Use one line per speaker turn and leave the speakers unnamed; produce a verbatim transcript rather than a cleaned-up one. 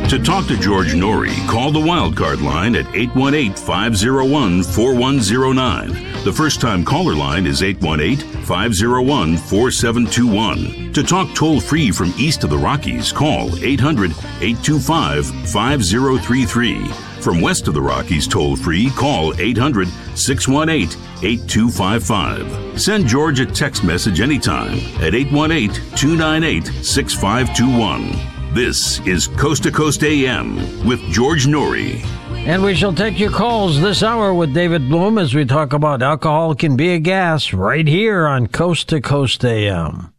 To talk to George Norrie, call the Wildcard line at eight one eight, five oh one, four one oh nine. The first-time caller line is eight one eight, five oh one, four seven two one. To talk toll-free from east of the Rockies, call eight hundred, eight two five, five oh three three. From west of the Rockies toll-free, call eight hundred, six one eight, eight two five five. Send George a text message anytime at eight one eight, two nine eight, six five two one. This is Coast to Coast A M with George Norrie.
And we shall take your calls this hour with David Bloom as we talk about alcohol can be a gas right here on Coast to Coast A M.